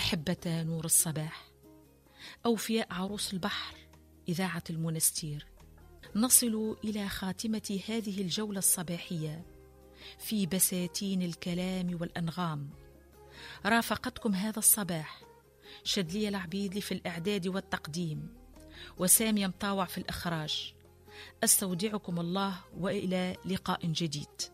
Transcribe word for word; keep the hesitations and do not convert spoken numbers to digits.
أحبة نور الصباح، أوفياء عروس البحر، إذاعة المنستير، نصل إلى خاتمة هذه الجولة الصباحية في بساتين الكلام والأنغام. رافقتكم هذا الصباح شدلية العبيدلي في الإعداد والتقديم، وسامية مطاوع في الإخراج. أستودعكم الله وإلى لقاء جديد.